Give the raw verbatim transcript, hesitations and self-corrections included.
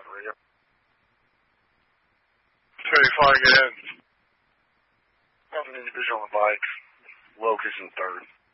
radio. Terry flying in. Nothing individual on the bike. Locust in third.